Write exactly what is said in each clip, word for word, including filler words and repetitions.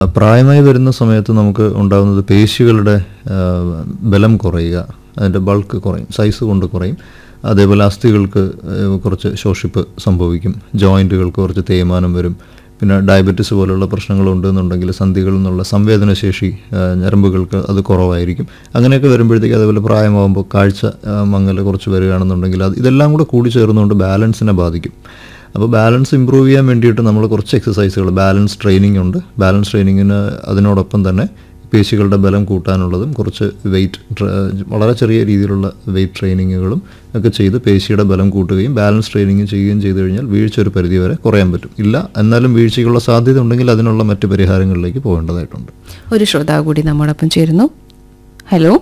പ്രായമായി വരുന്ന സമയത്ത് നമുക്ക് ഉണ്ടാകുന്നത് പേശികളുടെ ആ, ബലം കുറയുക, അതിൻ്റെ ബൾക്ക് കുറയും, സൈസ് കൊണ്ട് കുറയും. അതേപോലെ അസ്ഥികൾക്ക് ആ, കുറച്ച് ശോഷിപ്പ് സംഭവിക്കും, ജോയിൻറ്റുകൾക്ക് കുറച്ച് തേയ്മാനം വരും. പിന്നെ ഡയബറ്റിസ് പോലുള്ള പ്രശ്നങ്ങളുണ്ടെന്നുണ്ടെങ്കിൽ സന്ധികളിൽ നിന്നുള്ള സംവേദനശേഷി ആ, ഞരമ്പുകൾക്ക് അത് കുറവായിരിക്കും. അങ്ങനെയൊക്കെ വരുമ്പോഴത്തേക്ക് അതേപോലെ പ്രായമാകുമ്പോൾ കാഴ്ച ആ, മങ്ങൽ കുറച്ച് വരികയാണെന്നുണ്ടെങ്കിൽ അത് ഇതെല്ലാം കൂടെ കൂടി ചേർന്നുകൊണ്ട് ബാലൻസിനെ ബാധിക്കും. അപ്പോൾ ബാലൻസ് ഇമ്പ്രൂവ് ചെയ്യാൻ വേണ്ടിയിട്ട് നമ്മൾ കുറച്ച് എക്സസൈസുകൾ, ബാലൻസ് ട്രെയിനിങ് ഉണ്ട്. ബാലൻസ് ട്രെയിനിങ്ങിന് അതിനോടൊപ്പം തന്നെ പേശികളുടെ ബലം കൂട്ടാനുള്ളതും കുറച്ച് വെയിറ്റ്, വളരെ ചെറിയ രീതിയിലുള്ള വെയിറ്റ് ട്രെയിനിങ്ങുകളും ഒക്കെ ചെയ്ത് പേശിയുടെ ബലം കൂട്ടുകയും ബാലൻസ് ട്രെയിനിങ് ചെയ്യുകയും ചെയ്തു കഴിഞ്ഞാൽ വീഴ്ച ഒരു പരിധി വരെ കുറയാൻ പറ്റും. ഇല്ല എന്നാലും വീഴ്ചയ്ക്കുള്ള സാധ്യത ഉണ്ടെങ്കിൽ അതിനുള്ള മറ്റ് പരിഹാരങ്ങളിലേക്ക് പോകേണ്ടതായിട്ടുണ്ട്. ഒരു ശ്രോതാവ് കൂടി നമ്മോടൊപ്പം ചേരുന്നു. ഹലോ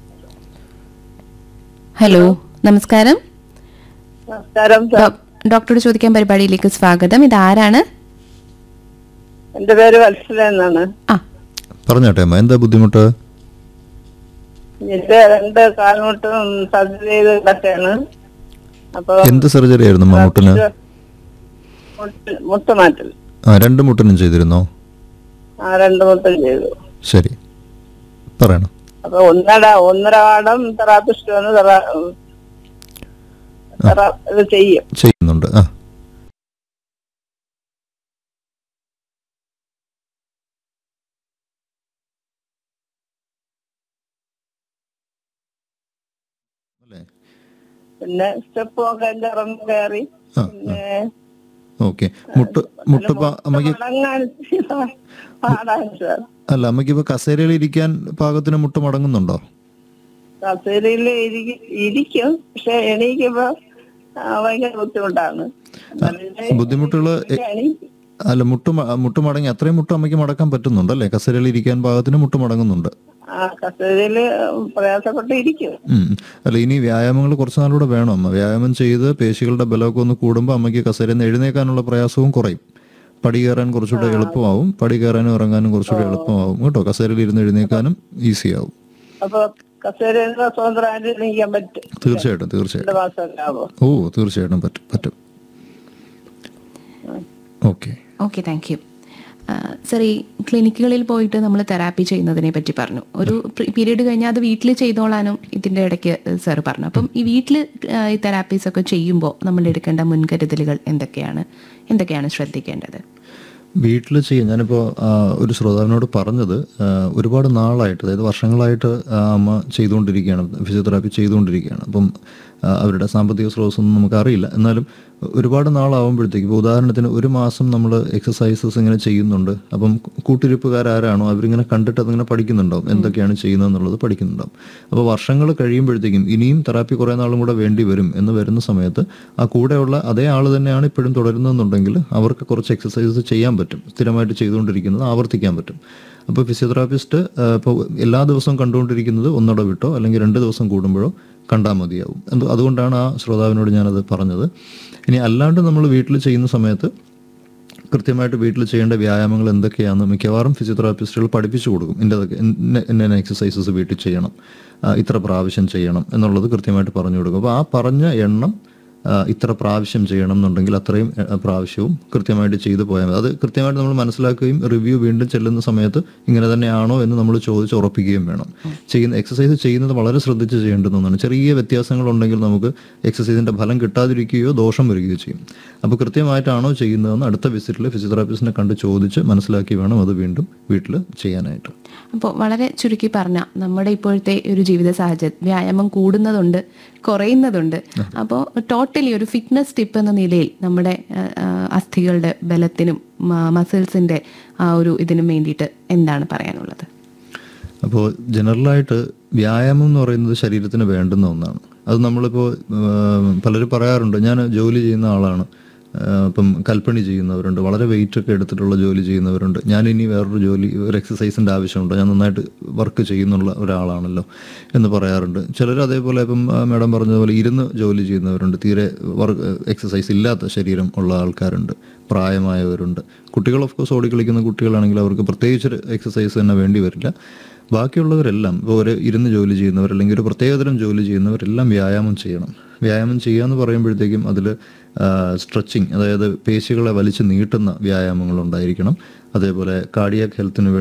ഹലോ നമസ്കാരം. നമസ്കാരം സാർ. ഡോ- ഡോക്ടറോട് ചോദിക്കാൻ പരിപാടിയിലേക്ക് സ്വാഗതം. ഇത് ആരാണ്? എന്റെ പേര് വത്സല എന്നാണ്. ആ പറഞ്ഞോട്ടെ അമ്മ, എന്താ ബുദ്ധിമുട്ട്? എന്റെ രണ്ട് കാൽമുട്ടും സർജറി ചെയ്ത് കിടക്കാണ്. അപ്പൊ എന്ത് സർജറി ആയിരുന്നു അമ്മ മുട്ടിന്? മുട്ട് മുട്ടുമാറ്റൽ. ആ, രണ്ട് മുട്ടിനും ചെയ്തിരുന്നോ? ആ രണ്ട് മുട്ടും ചെയ്തു. ശരി, പറയണം. അപ്പൊ ഒന്നര ഒന്നര വാടം തെറാപ്പിസ്റ്റ് വന്ന് തെറാ- തെറാ- ഇത് ചെയ്യും. ചെയ്യുന്നുണ്ട്. ആ പിന്നെ സ്റ്റെപ്പും ഒക്കെ എന്റെ ഇറങ്ങി കയറി. ആ, പിന്നെ ഓക്കെ. മുട്ട് മുട്ട് പ- അമ്മയ്ക്ക് മടങ്ങാൻ പാടാണ് സാർ. അല്ല, അമ്മയ്ക്ക് ഇപ്പൊ കസേരയിൽ ഇരിക്കാൻ പാകത്തിന് മുട്ട് മടങ്ങുന്നുണ്ടോ? കസേരയിൽ ഇരിക്കും, പക്ഷെ എണീക്കുമ്പോ ആ, ഭയങ്കര ബുദ്ധിമുട്ടാണ്. ബുദ്ധിമുട്ടുകള് എ- എണീക്കും. അല്ല, മുട്ട് മ- മുട്ട് മടങ്ങി അത്രയും മുട്ട് അമ്മയ്ക്ക് മടക്കാൻ പറ്റുന്നുണ്ട് അല്ലേ? കസേരയിൽ ഇരിക്കാൻ പാകത്തിന് മുട്ട് മടങ്ങുന്നുണ്ട്. ആ കസേരയില് പ്രയാസപ്പെട്ട് ഇരിക്കും. ഉം. അല്ല, ഇനി വ്യായാമങ്ങൾ കുറച്ച് നാളൂടെ വേണം അമ്മ. വ്യായാമം ചെയ്ത് പേശികളുടെ ബലമൊക്കെ ഒന്ന് കൂടുമ്പോൾ അമ്മയ്ക്ക് കസേരയിൽ നിന്ന് എഴുന്നേക്കാനുള്ള പ്രയാസവും കുറയും. പടി കയറാൻ കുറച്ചുകൂടെ എളുപ്പമാവും, പടി കയറാനും ഇറങ്ങാനും കുറച്ചുകൂടെ എളുപ്പമാവും കേട്ടോ. കസേരയിൽ ഇരുന്ന് എഴുന്നേക്കാനും ഈസി ആവും. അപ്പൊ കസേരയിൽ നിന്ന് സ്വതന്ത്രമായിട്ട് എണീക്കാൻ പറ്റും. തീർച്ചയായിട്ടും തീർച്ചയായിട്ടും രണ്ട് മാസമൊക്കെ ആവോ? ഓ തീർച്ചയായിട്ടും പറ്റും പറ്റും okay. Okay, thank you. Sir, ഈ ക്ലിനിക്കുകളിൽ പോയിട്ട് നമ്മൾ തെറാപ്പി ചെയ്യുന്നതിനെ പറ്റി പറഞ്ഞു. ഒരു പീരീഡ് കഴിഞ്ഞാൽ അത് വീട്ടിൽ ചെയ്തോളാനും ഇതിൻ്റെ ഇടയ്ക്ക് സാർ പറഞ്ഞു. അപ്പം ഈ വീട്ടിൽ ഈ തെറാപ്പീസ് ഒക്കെ ചെയ്യുമ്പോൾ നമ്മൾ എടുക്കേണ്ട മുൻകരുതലുകൾ എന്തൊക്കെയാണ് എന്തൊക്കെയാണ് ശ്രദ്ധിക്കേണ്ടത്? വീട്ടിൽ ചെയ്യാം. ഞാനിപ്പോൾ ഒരു ശ്രോതാവിനോട് പറഞ്ഞത് ആ, ഒരുപാട് നാളായിട്ട്, അതായത് വർഷങ്ങളായിട്ട് ആ, അമ്മ ചെയ്തുകൊണ്ടിരിക്കുകയാണ്, ഫിസിയോതെറാപ്പി ചെയ്തുകൊണ്ടിരിക്കുകയാണ്. അപ്പം ആ, അവരുടെ സാമ്പത്തിക സ്രോതസ്സൊന്നും നമുക്കറിയില്ല. എന്നാലും ഒരുപാട് നാളാവുമ്പോഴത്തേക്ക്, ഇപ്പോൾ ഉദാഹരണത്തിന് ഒരു മാസം നമ്മൾ എക്സസൈസസ് ഇങ്ങനെ ചെയ്യുന്നുണ്ട്. അപ്പം കൂട്ടിരിപ്പുകാരാരാണോ അവരിങ്ങനെ കണ്ടിട്ട് അതിങ്ങനെ പഠിക്കുന്നുണ്ടാവും, എന്തൊക്കെയാണ് ചെയ്യുന്നതെന്നുള്ളത് പഠിക്കുന്നുണ്ടാവും. അപ്പോൾ വർഷങ്ങൾ കഴിയുമ്പോഴത്തേക്കും ഇനിയും തെറാപ്പി കുറേ നാളും കൂടെ വേണ്ടി വരും എന്ന് വരുന്ന സമയത്ത് ആ കൂടെയുള്ള അതേ ആൾ തന്നെയാണ് ഇപ്പോഴും തുടരുന്നതെന്നുണ്ടെങ്കിൽ അവർക്ക് കുറച്ച് എക്സസൈസസ് ചെയ്യാൻ പറ്റും, സ്ഥിരമായിട്ട് ചെയ്തുകൊണ്ടിരിക്കുന്നത് ആവർത്തിക്കാൻ പറ്റും. അപ്പോൾ ഫിസിയോതെറാപ്പിസ്റ്റ് ഇപ്പോൾ എല്ലാ ദിവസവും കണ്ടുകൊണ്ടിരിക്കുന്നത് ഒന്നിട വിട്ടോ അല്ലെങ്കിൽ രണ്ട് ദിവസം കൂടുമ്പോഴോ കണ്ടാൽ മതിയാവും. എന്ത് അതുകൊണ്ടാണ് ആ ശ്രോതാവിനോട് ഞാനത് പറഞ്ഞത്. ഇനി അല്ലാണ്ട് നമ്മൾ വീട്ടിൽ ചെയ്യുന്ന സമയത്ത് കൃത്യമായിട്ട് വീട്ടിൽ ചെയ്യേണ്ട വ്യായാമങ്ങൾ എന്തൊക്കെയാണെന്ന് മിക്കവാറും ഫിസിയോതെറാപ്പിസ്റ്റുകൾ പഠിപ്പിച്ചു കൊടുക്കും. ഇന്നതൊക്കെ ഇന്ന ഇന്ന എക്സസൈസസ് വീട്ടിൽ ചെയ്യണം, ആ, ഇത്ര പ്രാവശ്യം ചെയ്യണം എന്നുള്ളത് കൃത്യമായിട്ട് പറഞ്ഞു കൊടുക്കും. അപ്പോൾ ആ പറഞ്ഞ എണ്ണം ആ, ഇത്ര പ്രാവശ്യം ചെയ്യണം എന്നുണ്ടെങ്കിൽ അത്രയും ആ, പ്രാവശ്യവും കൃത്യമായിട്ട് ചെയ്തു പോയാൽ മതി. അത് കൃത്യമായിട്ട് നമ്മൾ മനസ്സിലാക്കുകയും റിവ്യൂ വീണ്ടും ചെല്ലുന്ന സമയത്ത് ഇങ്ങനെ തന്നെയാണോ എന്ന് നമ്മൾ ചോദിച്ച് ഉറപ്പിക്കുകയും വേണം. ചെയ്യുന്ന എക്സസൈസ് ചെയ്യുന്നത് വളരെ ശ്രദ്ധിച്ച് ചെയ്യേണ്ടുന്ന ഒന്നാണ്. ചെറിയ വ്യത്യാസങ്ങളുണ്ടെങ്കിൽ നമുക്ക് എക്സസൈസിൻ്റെ ഫലം കിട്ടാതിരിക്കുകയോ ദോഷം വരികയോ ചെയ്യും. അപ്പോൾ കൃത്യമായിട്ടാണോ ചെയ്യുന്നതെന്ന് അടുത്ത വിസിറ്റിൽ ഫിസിയോതെറാപ്പിസ്റ്റിനെ കണ്ട് ചോദിച്ച് മനസ്സിലാക്കി വേണം അത് വീണ്ടും വീട്ടിൽ ചെയ്യാനായിട്ട്. അപ്പോൾ വളരെ ചുരുക്കി പറഞ്ഞാൽ നമ്മുടെ ഇപ്പോഴത്തെ ഒരു ജീവിത സാഹചര്യം വ്യായാമം കൂടുന്നതുണ്ട്, കുറയുന്നതുണ്ട്. അപ്പോൾ ടോട്ടലി ഒരു ഫിറ്റ്നസ് ടിപ്പ് എന്ന നിലയിൽ നമ്മുടെ ആ, ആ, അസ്ഥികളുടെ ബലത്തിനും മസിൽസിൻ്റെ ആ ഒരു ഇതിനും വേണ്ടിയിട്ട് എന്താണ് പറയാനുള്ളത്? അപ്പോൾ ജനറലായിട്ട് വ്യായാമം എന്ന് പറയുന്നത് ശരീരത്തിന് വേണ്ടുന്ന ഒന്നാണ്. അത് നമ്മളിപ്പോൾ പലരും പറയാറുണ്ട്, ഞാൻ ജോലി ചെയ്യുന്ന ആളാണ്, ഇപ്പം കൽപ്പണി ചെയ്യുന്നവരുണ്ട്, വളരെ വെയിറ്റ് ഒക്കെ എടുത്തിട്ടുള്ള ജോലി ചെയ്യുന്നവരുണ്ട്, ഞാൻ ഇനി വേറൊരു ജോലി, ഒരു എക്സസൈസിൻ്റെ ആവശ്യമുണ്ട്, ഞാൻ നന്നായിട്ട് വർക്ക് ചെയ്യുന്നുള്ള ഒരാളാണല്ലോ എന്ന് പറയാറുണ്ട്. ചിലർ അതേപോലെ ഇപ്പം മാഡം പറഞ്ഞതുപോലെ ഇരുന്ന് ജോലി ചെയ്യുന്നവരുണ്ട്, തീരെ വർക്ക് എക്സസൈസ് ഇല്ലാത്ത ശരീരം ഉള്ള ആൾക്കാരുണ്ട്, പ്രായമായവരുണ്ട്. കുട്ടികൾ ഓഫ് കോഴ്സ് ഓടിക്കളിക്കുന്ന കുട്ടികളാണെങ്കിൽ അവർക്ക് പ്രത്യേകിച്ചൊരു എക്സസൈസ് തന്നെ വേണ്ടി വരില്ല. ബാക്കിയുള്ളവരെല്ലാം ഇപ്പോൾ ഒരു ഇരുന്ന് ജോലി ചെയ്യുന്നവർ അല്ലെങ്കിൽ ഒരു പ്രത്യേകതരം ജോലി ചെയ്യുന്നവരെല്ലാം വ്യായാമം ചെയ്യണം. വ്യായാമം ചെയ്യുക എന്ന് പറയുമ്പോഴത്തേക്കും അതിൽ സ്ട്രെച്ചിങ്, അതായത് പേശികളെ വലിച്ചു നീട്ടുന്ന വ്യായാമങ്ങൾ ഉണ്ടായിരിക്കണം. അതേപോലെ കാർഡിയാക് ഹെൽത്തിന്